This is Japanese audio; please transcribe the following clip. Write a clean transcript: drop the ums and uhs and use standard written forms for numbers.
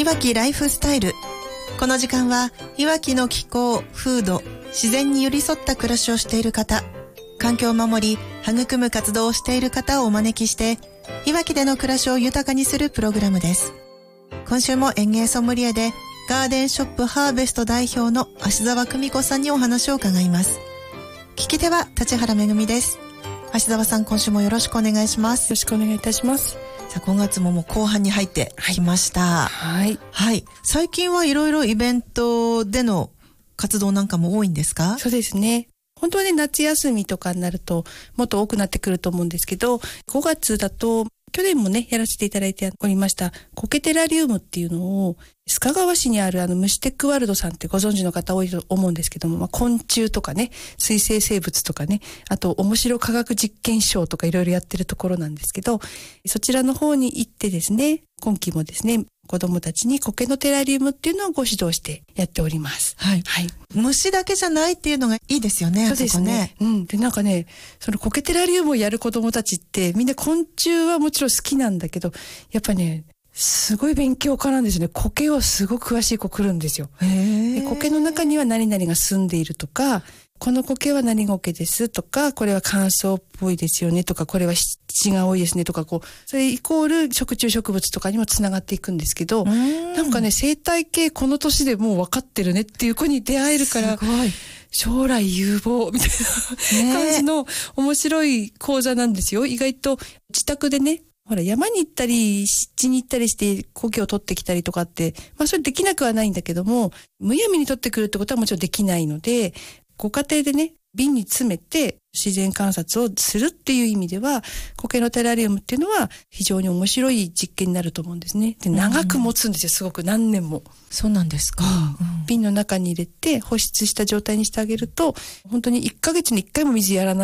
いわきライフスタイル。この時間はいわきの気候、風土、自然に寄り添った暮らしをしている方、環境を守り育む活動をしている方をお招きして、いわきでの暮らしを豊かにするプログラムです。今週も園芸ソムリエでガーデンショップハーベスト代表の芦澤久美子さんにお話を伺います。聞き手は立原めぐみです。芦澤さん、今週もよろしくお願いします。 よろしくお願いいたします。 さあ、5月ももう後半に入ってきました。 はい。 はい。最近はいろいろイベントでの活動なんかも多いんですか？ そうですね。本当はね、夏休みとかになるともっと多くなってくると思うんですけど、5月だと去年もねやらせていただいておりました苔テラリウムっていうのを須賀川市にある虫テックワールドさんってご存知の方多いと思うんですけども、昆虫とかね、水生生物とかね、あと面白科学実験ショーとかいろいろやってるところなんですけど、そちらの方に行ってですね、今期もですね子どもたちに苔のテラリウムっていうのをご指導してやっております。 はい、はい、虫だけじゃないっていうのがいいですよね。 そうですね。でなんかね、その苔テラリウムをやる子どもたちってみんな昆虫はもちろん好きなんだけど、やっぱねすごい勉強家なんですね。苔をすごく詳しい子来るんですよ。で苔の中には何々が住んでいるとか、この苔は何苔ですとか、これは乾燥っぽいですよねとか、これは湿地が多いですねとか、それイコール食虫植物とかにもつながっていくんですけど、なんかね、生態系この年でもう分かってるねっていう子に出会えるから、 すごい将来有望みたいな感じの面白い講座なんですよ。意外と自宅でね、ほら山に行ったり湿地に行ったりして苔を取ってきたりとかって、それできなくはないんだけども、むやみに取ってくるってことはもちろんできないので、ご家庭でね瓶に詰めて自然観察をするっていう意味では、苔のテラリウムっていうのは非常に面白い実験になると思うんですね。で長く持つんですよ、すごく何年も。 そうなんですか。 瓶の中に入れて保湿した状態にしてあげると、本当に1ヶ月に1回も水やらない